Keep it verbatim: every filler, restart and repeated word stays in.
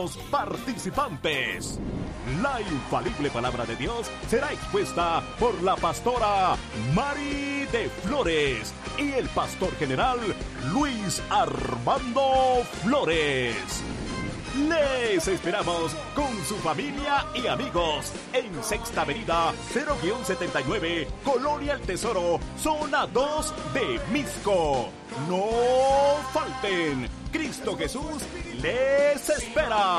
participantes. La infalible palabra de Dios será expuesta por la pastora Mari de Flores y el pastor general Luis Armando Flores. Les esperamos con su familia y amigos en Sexta Avenida cero setenta y nueve, Colonia El Tesoro, zona dos de Misco. No falten, Cristo Jesús les espera.